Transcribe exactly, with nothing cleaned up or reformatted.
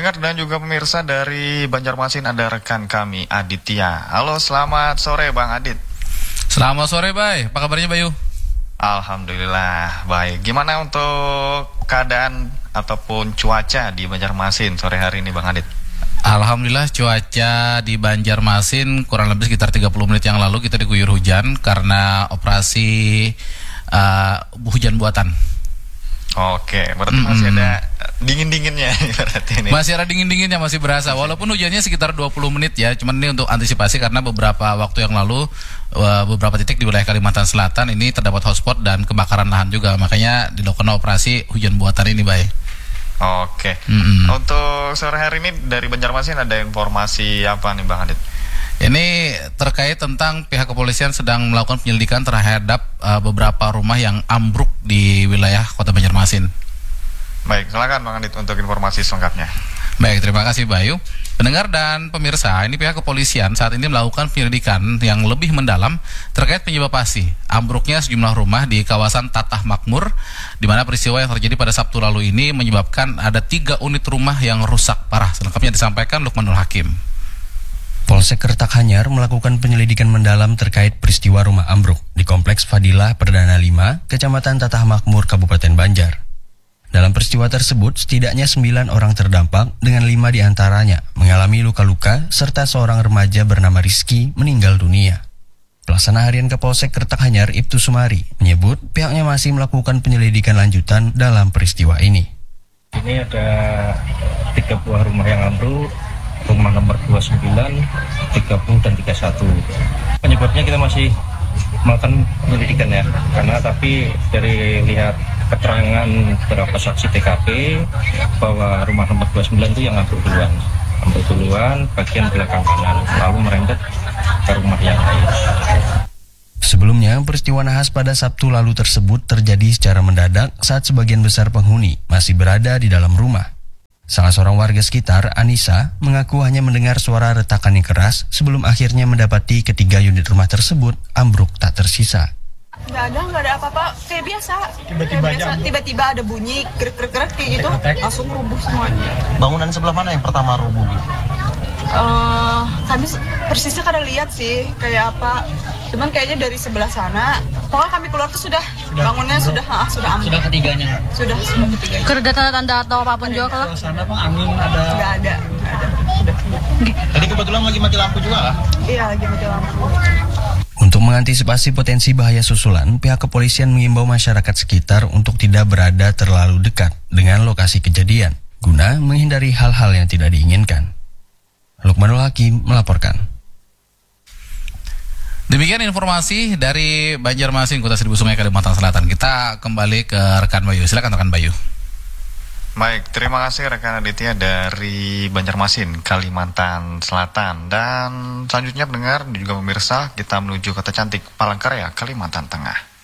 pendengar dan juga pemirsa dari Banjarmasin ada rekan kami Aditya. Halo, selamat sore Bang Adit. Selamat sore Bay, apa kabarnya Bayu? Alhamdulillah baik. Gimana untuk keadaan ataupun cuaca di Banjarmasin sore hari ini Bang Adit? Alhamdulillah cuaca di Banjarmasin kurang lebih sekitar tiga puluh menit yang lalu kita diguyur hujan karena operasi uh, hujan buatan. Oke, berarti mm-hmm. masih ada dingin-dinginnya berarti ini. Masih ada dingin-dinginnya, masih berasa. Walaupun hujannya sekitar dua puluh menit ya, cuman ini untuk antisipasi karena beberapa waktu yang lalu uh, beberapa titik di wilayah Kalimantan Selatan ini terdapat hotspot dan kebakaran lahan juga. Makanya dilakukan operasi hujan buatan ini, Bay. Oke. Mm-hmm. Untuk sore hari ini dari Banjarmasin ada informasi apa nih Bang Adit? Ini terkait tentang pihak kepolisian sedang melakukan penyelidikan terhadap uh, beberapa rumah yang ambruk di wilayah Kota Banjarmasin. Baik, silakan Bang Adit untuk informasi selengkapnya. Baik, terima kasih Bayu. Pendengar dan pemirsa, ini pihak kepolisian saat ini melakukan penyelidikan yang lebih mendalam terkait penyebab pasti ambruknya sejumlah rumah di kawasan Tatah Makmur, di mana peristiwa yang terjadi pada Sabtu lalu ini menyebabkan ada tiga unit rumah yang rusak parah. Selengkapnya disampaikan Lukmanul Hakim. Polsek Kertakhanyar melakukan penyelidikan mendalam terkait peristiwa rumah ambruk di Kompleks Fadilah Perdana lima, Kecamatan Tatah Makmur, Kabupaten Banjar. Dalam peristiwa tersebut, setidaknya sembilan orang terdampak dengan lima diantaranya mengalami luka-luka serta seorang remaja bernama Rizky meninggal dunia. Pelaksana harian Kapolsek Kertakhanyar Ibtu Sumari menyebut pihaknya masih melakukan penyelidikan lanjutan dalam peristiwa ini. Ini ada tiga buah rumah yang ambruk, rumah nomor dua puluh sembilan, tiga puluh, dan tiga puluh satu. Penyebabnya kita masih melakukan penyelidikan ya, karena tapi dari lihat keterangan beberapa saksi T K P bahwa rumah nomor dua puluh sembilan itu yang ambruk duluan. Ambruk duluan bagian belakang kanan, lalu merembet ke rumah yang lain. Sebelumnya, peristiwa nahas pada Sabtu lalu tersebut terjadi secara mendadak saat sebagian besar penghuni masih berada di dalam rumah. Salah seorang warga sekitar, Anissa, mengaku hanya mendengar suara retakan yang keras sebelum akhirnya mendapati ketiga unit rumah tersebut ambruk tak tersisa. Nggak ada, nggak ada apa-apa, kayak biasa. Tiba-tiba kayak biasa. Tiba-tiba ada bunyi, gerak-gerak kayak gitu, langsung rubuh semuanya. Bangunan sebelah mana yang pertama rubuh? Uh, kami persisnya kada lihat sih, kayak apa. Cuman kayaknya dari sebelah sana, pokoknya kami keluar tuh sudah, sudah bangunnya sudah, ah, sudah ambruk. Sudah ketiganya? Sudah, sudah ketiganya. Kerja tanda-tanda atau apapun juga kalau? Sana Pak, angin ada? Nggak ada, nggak ada. Sudah. Tadi kebetulan lagi mati lampu juga lah? Iya, lagi mati lampu. Untuk mengantisipasi potensi bahaya susulan, pihak kepolisian mengimbau masyarakat sekitar untuk tidak berada terlalu dekat dengan lokasi kejadian, guna menghindari hal-hal yang tidak diinginkan. Lukmanul Hakim melaporkan. Demikian informasi dari Banjarmasin, Kota Seribu Sungai, Kalimantan Selatan. Kita kembali ke rekan Bayu. Silakan rekan Bayu. Baik, terima kasih rekan Aditya dari Banjarmasin, Kalimantan Selatan. Dan selanjutnya pendengar dan juga pemirsa, kita menuju kota cantik Palangkaraya, Kalimantan Tengah.